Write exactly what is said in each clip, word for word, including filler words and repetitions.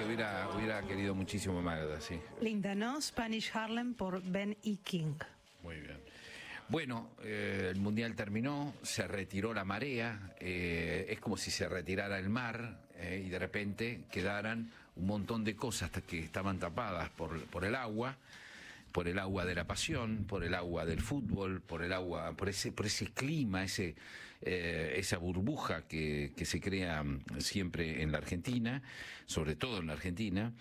que hubiera, hubiera querido muchísimo Magda, sí. Linda, ¿no? Spanish Harlem por Ben E. King. Muy bien. Bueno, eh, el Mundial terminó, se retiró la marea, eh, es como si se retirara el mar eh, y de repente quedaran un montón de cosas que estaban tapadas por, por el agua, por el agua de la pasión, por el agua del fútbol, por el agua, por ese, por ese clima, ese, eh, esa burbuja que, que se crea siempre en la Argentina, sobre todo en la Argentina,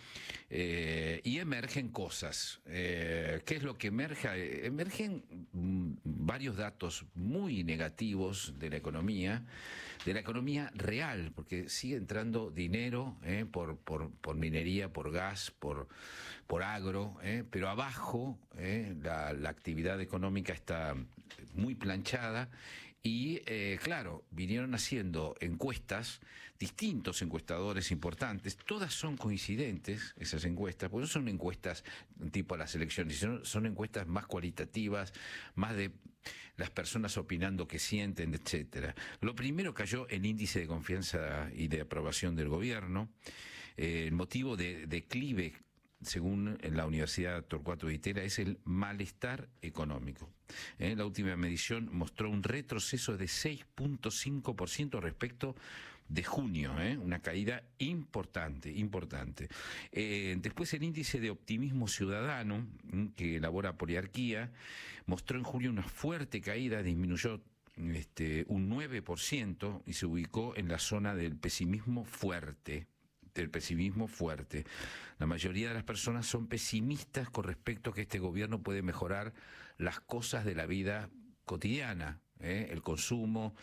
eh, y emergen cosas. Eh, ¿Qué es lo que emerge? Emergen mm, varios datos muy negativos de la economía, de la economía real, porque sigue entrando dinero eh, por, por, por minería, por gas, por, por agro, eh, pero abajo Eh, la, la actividad económica está muy planchada y, eh, claro, vinieron haciendo encuestas, distintos encuestadores importantes, todas son coincidentes, esas encuestas, porque no son encuestas tipo a las elecciones, son, son encuestas más cualitativas, más de las personas opinando qué sienten, etcétera. Lo primero cayó el índice de confianza y de aprobación del gobierno, eh, el motivo de declive según la Universidad Torcuato Di Tella, es el malestar económico. ¿Eh? La última medición mostró un retroceso de seis punto cinco por ciento respecto de junio, ¿eh? Una caída importante, importante. Eh, después el índice de optimismo ciudadano, que elabora Poliarquía, mostró en julio una fuerte caída, disminuyó este, un nueve por ciento y se ubicó en la zona del pesimismo fuerte. del pesimismo fuerte. La mayoría de las personas son pesimistas con respecto a que este gobierno puede mejorar las cosas de la vida cotidiana, ¿eh? El consumo,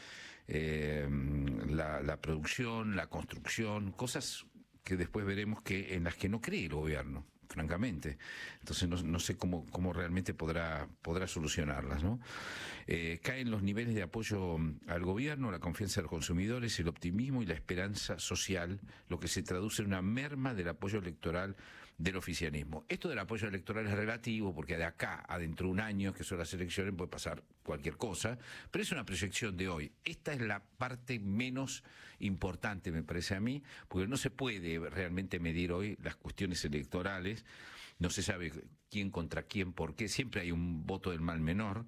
eh, la, la producción, la construcción, cosas que después veremos que en las que no cree el gobierno, francamente. Entonces no, no sé cómo, cómo realmente podrá, podrá solucionarlas, ¿no? Eh, caen los niveles de apoyo al gobierno, la confianza de los consumidores, el optimismo y la esperanza social, lo que se traduce en una merma del apoyo electoral del oficialismo. Esto del apoyo electoral es relativo, porque de acá a dentro de un año, que son las elecciones, puede pasar cualquier cosa, pero es una proyección de hoy. Esta es la parte menos importante, me parece a mí, porque no se puede realmente medir hoy las cuestiones electorales. No se sabe quién contra quién, por qué, siempre hay un voto del mal menor,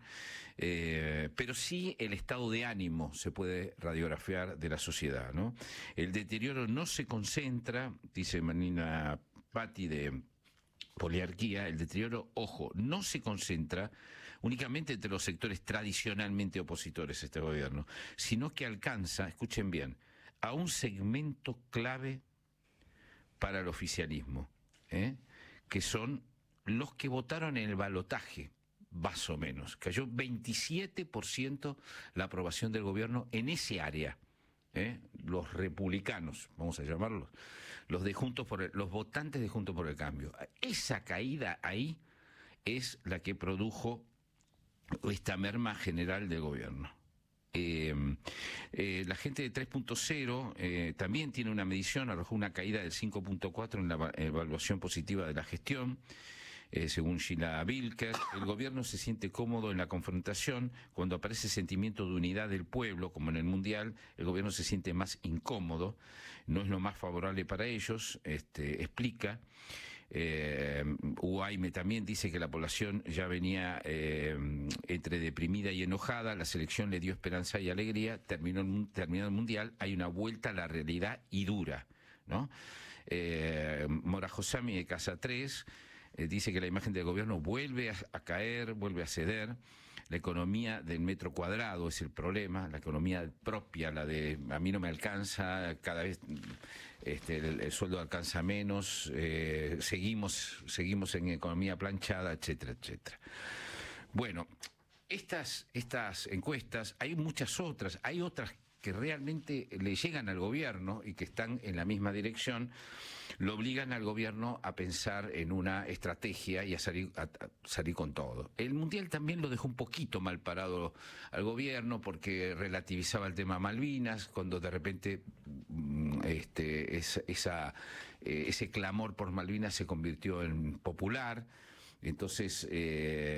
eh, pero sí el estado de ánimo se puede radiografiar de la sociedad, ¿no? El deterioro no se concentra, dice Marina Patti de Poliarquía, el deterioro, ojo, no se concentra únicamente entre los sectores tradicionalmente opositores a este gobierno, sino que alcanza, escuchen bien, a un segmento clave para el oficialismo, ¿eh? que son los que votaron en el balotaje, más o menos. Cayó veintisiete por ciento la aprobación del gobierno en ese área. ¿Eh? Los republicanos, vamos a llamarlos, los de Juntos por el, los votantes de Juntos por el Cambio. Esa caída ahí es la que produjo esta merma general del gobierno. Eh, eh, la gente de tres punto cero eh, también tiene una medición, arrojó una caída del cinco punto cuatro en la evaluación positiva de la gestión. Eh, según Sheila Bilker, el gobierno se siente cómodo en la confrontación. Cuando aparece sentimiento de unidad del pueblo, como en el Mundial, el gobierno se siente más incómodo, no es lo más favorable para ellos, este, explica. Eh, Uaime también dice que la población ya venía eh, entre deprimida y enojada, la selección le dio esperanza y alegría, terminó, terminó el Mundial, hay una vuelta a la realidad y dura, ¿no? Eh, Mora Josami de Casa tres Eh, dice que la imagen del gobierno vuelve a, a caer, vuelve a ceder. La economía del metro cuadrado es el problema, la economía propia, la de a mí no me alcanza, cada vez este, el, el sueldo alcanza menos, eh, seguimos, seguimos en economía planchada, etcétera, etcétera. Bueno, estas, estas encuestas, hay muchas otras, hay otras que realmente le llegan al gobierno y que están en la misma dirección, lo obligan al gobierno a pensar en una estrategia y a salir, a, a salir con todo. El Mundial también lo dejó un poquito mal parado al gobierno porque relativizaba el tema Malvinas, cuando de repente este, es, esa, eh, ese clamor por Malvinas se convirtió en popular. Entonces, eh,